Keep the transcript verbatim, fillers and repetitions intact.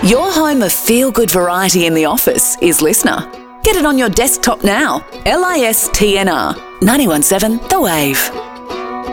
Your home of feel-good variety in the office is Listener. Get it on your desktop now. L I S T N R, ninety-one point seven The Wave.